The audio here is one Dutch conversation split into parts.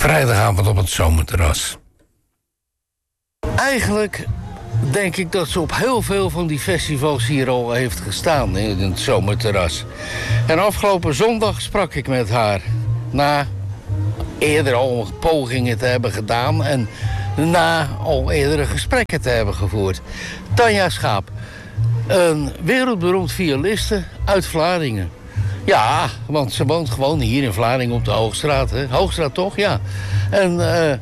Vrijdagavond op het zomerterras. Eigenlijk denk ik dat ze op heel veel van die festivals hier al heeft gestaan in het zomerterras. En afgelopen zondag sprak ik met haar. Na eerder al pogingen te hebben gedaan en na al eerdere gesprekken te hebben gevoerd. Tanja Schaap, een wereldberoemd violiste uit Vlaardingen. Ja, want ze woont gewoon hier in Vlaardingen op de Hoogstraat. Hè? Hoogstraat toch? Ja. En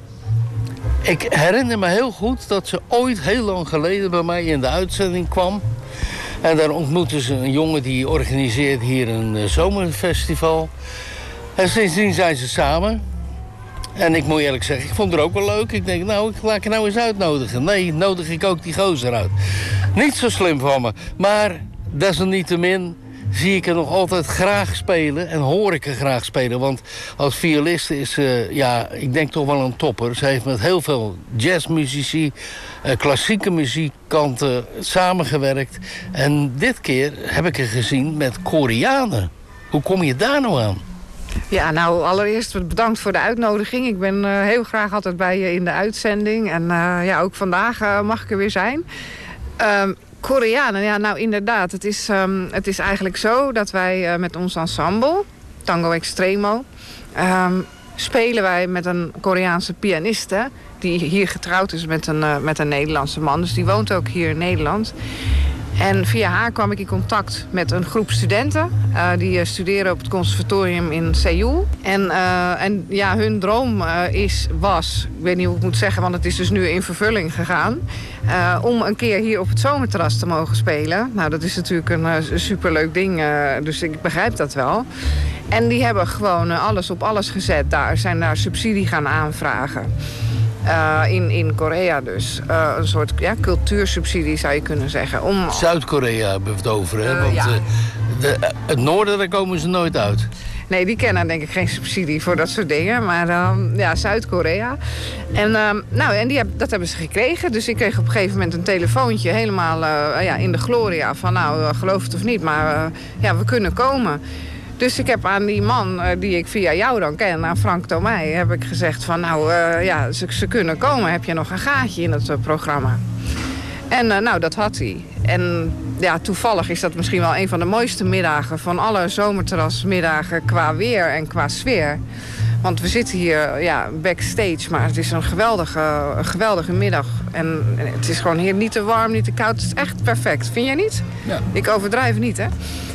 ik herinner me heel goed dat ze ooit heel lang geleden bij mij in de uitzending kwam. En daar ontmoette ze een jongen die organiseert hier een zomerfestival. En sindsdien zijn ze samen. En ik moet eerlijk zeggen, ik vond het ook wel leuk. Ik denk, nou, ik laat ik nou eens uitnodigen. Nee, nodig ik ook die gozer uit. Niet zo slim van me. Maar desalniettemin zie ik er nog altijd graag spelen en hoor ik er graag spelen. Want als violist is ze, ik denk toch wel een topper. Ze heeft met heel veel jazzmuzici, klassieke muzikanten samengewerkt. En dit keer heb ik er gezien met Koreanen. Hoe kom je daar nou aan? Ja, nou, allereerst bedankt voor de uitnodiging. Ik ben heel graag altijd bij je in de uitzending. En ook vandaag mag ik er weer zijn. Koreanen, ja, nou inderdaad. Het is eigenlijk zo dat wij met ons ensemble, Tango Extremo, spelen wij met een Koreaanse pianiste die hier getrouwd is met een Nederlandse man. Dus die woont ook hier in Nederland. En via haar kwam ik in contact met een groep studenten. Die studeren op het conservatorium in Seoul. En hun droom was, ik weet niet hoe ik moet zeggen, want het is dus nu in vervulling gegaan, om een keer hier op het zomerterras te mogen spelen. Nou, dat is natuurlijk een superleuk ding, dus ik begrijp dat wel. En die hebben gewoon alles op alles gezet daar. Zijn daar subsidie gaan aanvragen. In Korea dus. Een soort cultuursubsidie zou je kunnen zeggen. Zuid-Korea hebben we het over, hè? Want het noorden, daar komen ze nooit uit. Nee, die kennen denk ik geen subsidie voor dat soort dingen. Maar Zuid-Korea. En dat hebben ze gekregen. Dus ik kreeg op een gegeven moment een telefoontje helemaal in de gloria. Van geloof het of niet, maar we kunnen komen. Dus ik heb aan die man, die ik via jou dan ken, aan Frank Tomei, heb ik gezegd van ze kunnen komen. Heb je nog een gaatje in het programma? En dat had hij. En toevallig is dat misschien wel een van de mooiste middagen van alle zomerterrasmiddagen qua weer en qua sfeer. Want we zitten hier backstage, maar het is een geweldige middag. En het is gewoon hier niet te warm, niet te koud. Het is echt perfect. Vind jij niet? Ja. Ik overdrijf niet, hè?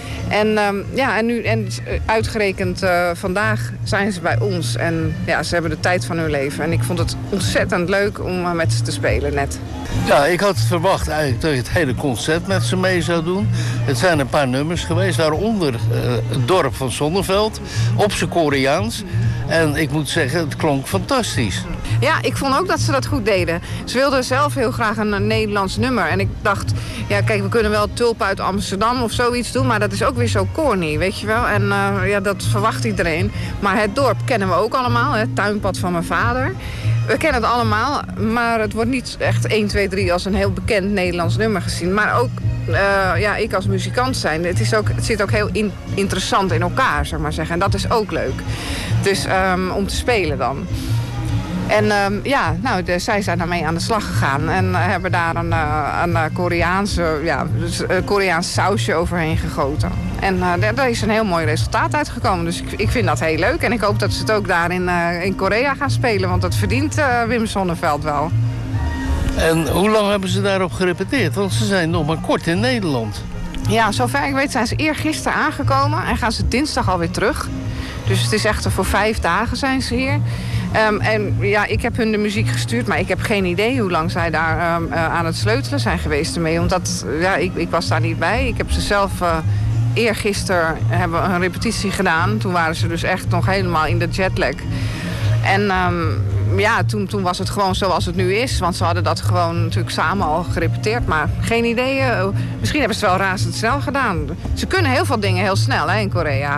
En uitgerekend vandaag zijn ze bij ons. En ze hebben de tijd van hun leven. En ik vond het ontzettend leuk om met ze te spelen net. Ja, ik had verwacht eigenlijk dat je het hele concert met ze mee zou doen. Het zijn een paar nummers geweest, waaronder het dorp van Zonneveld, op zijn Koreaans. En ik moet zeggen, het klonk fantastisch. Ja, ik vond ook dat ze dat goed deden. Ze wilden zelf heel graag een Nederlands nummer. En ik dacht, kijk, we kunnen wel Tulpen uit Amsterdam of zoiets doen, maar dat is ook weer zo corny, weet je wel. En dat verwacht iedereen. Maar het dorp kennen we ook allemaal, het tuinpad van mijn vader. We kennen het allemaal, maar het wordt niet echt 1, 2, 3 als een heel bekend Nederlands nummer gezien. Maar ook, ik als muzikant zijn, het zit ook heel interessant in elkaar, zeg maar zeggen. En dat is ook leuk. Dus om te spelen dan. En zij zijn daarmee aan de slag gegaan. En hebben daar een Koreaans sausje overheen gegoten. En daar is een heel mooi resultaat uitgekomen. Dus ik vind dat heel leuk. En ik hoop dat ze het ook daar in Korea gaan spelen. Want dat verdient Wim Sonneveld wel. En hoe lang hebben ze daarop gerepeteerd? Want ze zijn nog maar kort in Nederland. Ja, zover ik weet zijn ze eergisteren aangekomen. En gaan ze dinsdag alweer terug. Dus het is echt voor 5 dagen zijn ze hier. Ik heb hun de muziek gestuurd, maar ik heb geen idee hoe lang zij daar aan het sleutelen zijn geweest ermee. Omdat, ik was daar niet bij. Ik heb ze zelf eergisteren hebben een repetitie gedaan. Toen waren ze dus echt nog helemaal in de jetlag. En toen was het gewoon zoals het nu is. Want ze hadden dat gewoon natuurlijk samen al gerepeteerd. Maar geen idee. Misschien hebben ze het wel razendsnel gedaan. Ze kunnen heel veel dingen heel snel, hè, in Korea.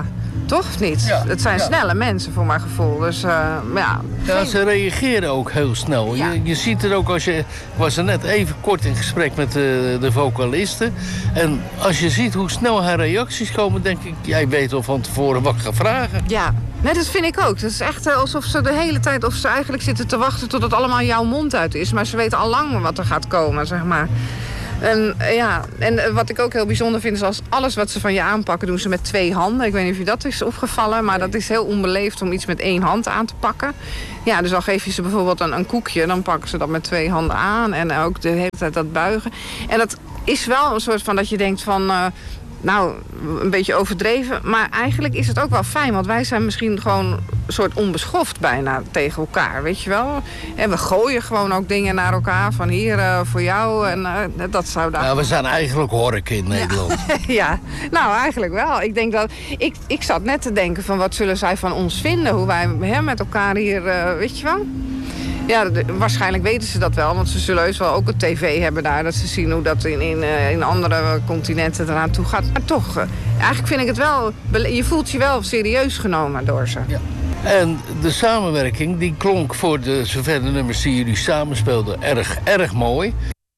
Toch of niet? Ja, Het zijn ja. snelle mensen voor mijn gevoel. Dus ja. Ja, ze reageren ook heel snel. Ja. Je ziet het ook ik was er net even kort in gesprek met de vocalisten. En als je ziet hoe snel haar reacties komen, denk ik, jij weet al van tevoren wat ik ga vragen. Ja, nee, dat vind ik ook. Het is echt alsof ze de hele tijd, of ze eigenlijk zitten te wachten tot het allemaal jouw mond uit is. Maar ze weten al lang wat er gaat komen, zeg maar. En ja, en wat ik ook heel bijzonder vind is als alles wat ze van je aanpakken doen ze met 2 handen. Ik weet niet of je dat is opgevallen, maar dat is heel onbeleefd om iets met 1 hand aan te pakken. Ja, dus dan geef je ze bijvoorbeeld een koekje, dan pakken ze dat met 2 handen aan en ook de hele tijd dat buigen. En dat is wel een soort van dat je denkt van, nou, een beetje overdreven. Maar eigenlijk is het ook wel fijn, want wij zijn misschien gewoon een soort onbeschoft bijna tegen elkaar, weet je wel. En we gooien gewoon ook dingen naar elkaar, van hier voor jou en dat zou daar... Ja, we zijn eigenlijk horken in Nederland. Ja, nou eigenlijk wel. Ik denk dat ik zat net te denken van wat zullen zij van ons vinden, hoe wij met elkaar hier, weet je wel. Ja, waarschijnlijk weten ze dat wel, want ze zullen heus wel ook een tv hebben daar, dat ze zien hoe dat in andere continenten eraan toe gaat. Maar toch, eigenlijk vind ik het wel, je voelt je wel serieus genomen door ze. Ja. En de samenwerking die klonk voor de zover de nummers die jullie samenspeelden erg mooi.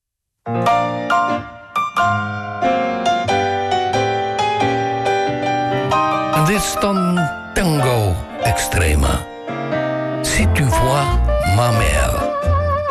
En dit is dan Tango Extrema. Si tu vois ma mère.